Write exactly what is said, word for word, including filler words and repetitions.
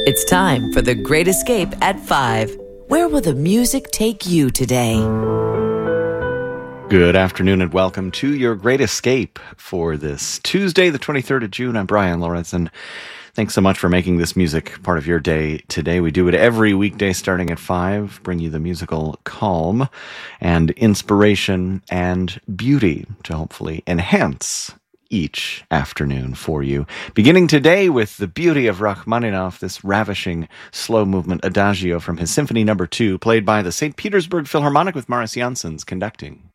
It's time for The Great Escape at five. Where will the music take you today? Good afternoon and welcome to your Great Escape for this Tuesday, the twenty-third of June. I'm Brian Lorentzen. Thanks so much for making this music part of your day today. We do it every weekday starting at five, bring you the musical calm and inspiration and beauty to hopefully enhance each afternoon for you. Beginning today with the beauty of Rachmaninoff, this ravishing slow movement adagio from his Symphony Number Two, played by the Saint Petersburg Philharmonic with Maurice Janssens conducting.